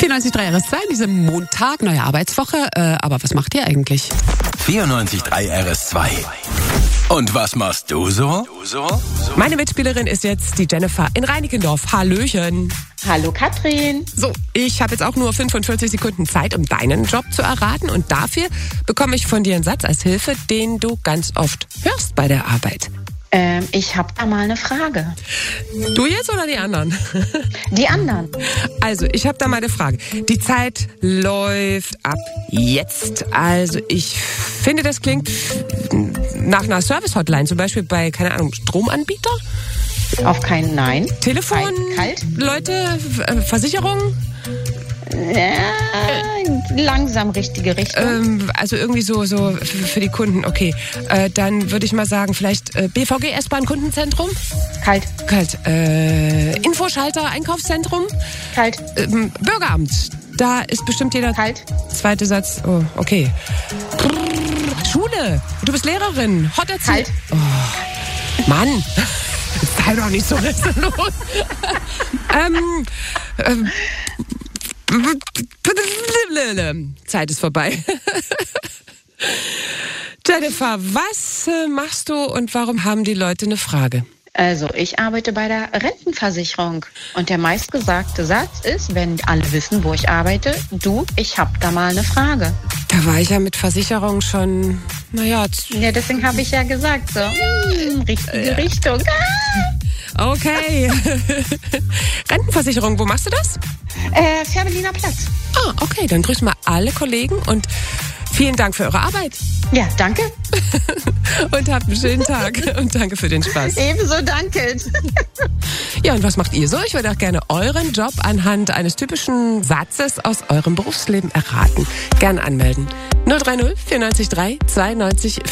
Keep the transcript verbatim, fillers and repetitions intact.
vierundneunzig Komma drei R S zwei, diese Montag, neue Arbeitswoche. Äh, aber was macht ihr eigentlich? vierundneunzig Komma drei R S zwei. Und was machst du so? Meine Mitspielerin ist jetzt die Jennifer in Reinickendorf. Hallöchen. Hallo Katrin. So, ich habe jetzt auch nur fünfundvierzig Sekunden Zeit, um deinen Job zu erraten. Und dafür bekomme ich von dir einen Satz als Hilfe, den du ganz oft hörst bei der Arbeit. Ähm, ich habe da mal eine Frage. Du jetzt oder die anderen? Die anderen. Also, ich habe da mal eine Frage. Die Zeit läuft ab jetzt. Also, ich finde, das klingt nach einer Service-Hotline, zum Beispiel bei, keine Ahnung, Stromanbieter? Auf keinen Nein. Telefon? Kalt? Leute? Äh, Versicherung? Ja, langsam richtige Richtung. Ähm, also irgendwie so, so f- für die Kunden, okay. Äh, dann würde ich mal sagen, vielleicht äh, B V G S-Bahn Kundenzentrum? Kalt. Kalt. Äh, Infoschalter Einkaufszentrum? Kalt. Ähm, Bürgeramt. Da ist bestimmt jeder... Kalt. Zweite Satz. Oh, okay. Brrr, Schule. Du bist Lehrerin. Hot Erzieher. Kalt. Oh, Mann. Jetzt sei doch nicht so resolut. ähm... ähm Zeit ist vorbei. Jennifer, was äh, machst du und warum haben die Leute eine Frage? Also, ich arbeite bei der Rentenversicherung. Und der meistgesagte Satz ist, wenn alle wissen, wo ich arbeite, du, ich hab da mal eine Frage. Da war ich ja mit Versicherung schon, naja... Ja, deswegen habe ich ja gesagt, so, hm, richtige Ja. Richtung. Ah! Okay. Rentenversicherung, wo machst du das? Äh, Fährberliner Platz. Ah, okay, dann grüßen wir alle Kollegen und vielen Dank für eure Arbeit. Ja, danke. Und habt einen schönen Tag und danke für den Spaß. Ebenso, danke. Ja, und was macht ihr so? Ich würde auch gerne euren Job anhand eines typischen Satzes aus eurem Berufsleben erraten. Gern anmelden. null drei null vierundneunzig drei zweiundneunzig